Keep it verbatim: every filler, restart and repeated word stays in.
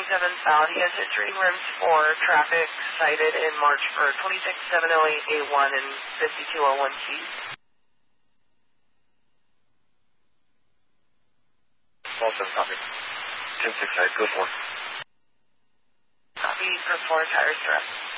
seven South. He has history rims for traffic cited in March for twenty-six seven oh eight A one and fifty-two oh one C. Also copy. ten six eight, go for it. Copy for four tires direct.